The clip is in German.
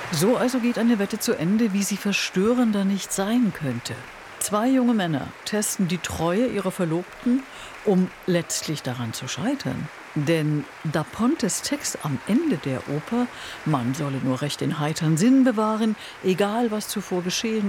So also geht eine Wette zu Ende, wie sie verstörender nicht sein könnte. Zwei junge Männer testen die Treue ihrer Verlobten, um letztlich daran zu scheitern. Denn Da Pontes Text am Ende der Oper, man solle nur recht den heiteren Sinn bewahren, egal was zuvor geschehen